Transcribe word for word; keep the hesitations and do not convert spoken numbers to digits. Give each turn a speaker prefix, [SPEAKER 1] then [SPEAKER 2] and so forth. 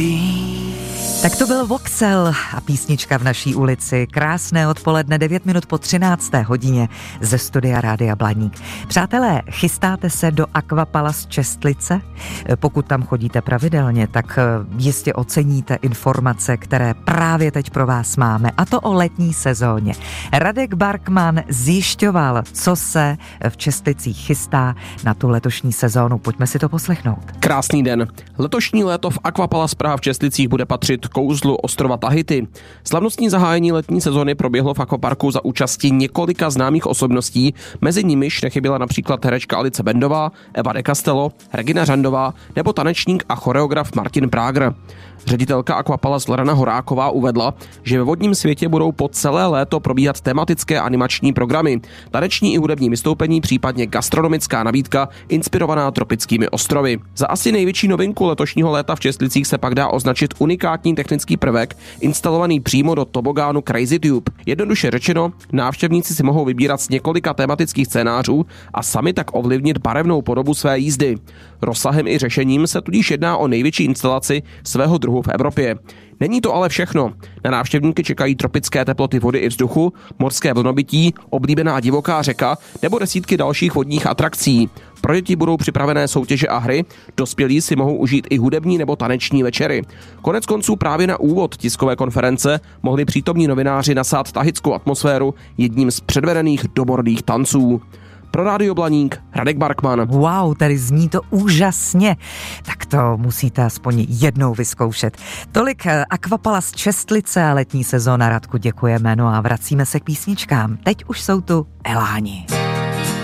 [SPEAKER 1] Tak to byl Voxel a písnička v naší ulici. Krásné odpoledne, devět minut po třinácté hodině ze studia Rádia Blaník. Přátelé, chystáte se do Aquapalace Čestlice? Pokud tam chodíte pravidelně, tak jistě oceníte informace, které právě teď pro vás máme, a to o letní sezóně. Radek Barkman zjišťoval, co se v Čestlicích chystá na tu letošní sezónu. Pojďme si to poslechnout.
[SPEAKER 2] Krásný den. Letošní léto v Aquapalace Praha v Čestlicích bude patřit kouzlu ostrova Tahiti. Slavnostní zahájení letní sezony proběhlo v akvaparku za účasti několika známých osobností, mezi nimiž nechyběla například herečka Alice Bendová, Eva de Castello, Regina Řandová nebo tanečník a choreograf Martin Prager. Ředitelka Aquapalace Lorena Horáková uvedla, že ve vodním světě budou po celé léto probíhat tematické animační programy, taneční i hudební vystoupení, případně gastronomická nabídka inspirovaná tropickými ostrovy. Za asi největší novinku letošního léta v Čestlicích se pak dá označit unikátní technický prvek instalovaný přímo do tobogánu Crazy Tube. Jednoduše řečeno, návštěvníci si mohou vybírat z několika tematických scénářů a sami tak ovlivnit barevnou podobu své jízdy. Rozsahem i řešením se tudíž jedná o největší instalaci svého druhu v Evropě. Není to ale všechno. Na návštěvníky čekají tropické teploty vody i vzduchu, morské vlnobytí, oblíbená divoká řeka nebo desítky dalších vodních atrakcí. Pro děti budou připravené soutěže a hry, dospělí si mohou užít i hudební nebo taneční večery. Konec konců právě na úvod tiskové konference mohli přítomní novináři nasát tahitskou atmosféru jedním z předvedených domorodých tanců. Pro Rádio Blaník Radek Barkman.
[SPEAKER 1] Wow, tady zní to úžasně. Tak to musíte aspoň jednou vyzkoušet. Tolik Aquapalace Čestlice a letní sezóna. Radku, děkujeme. No a vracíme se k písničkám. Teď už jsou tu Eláni.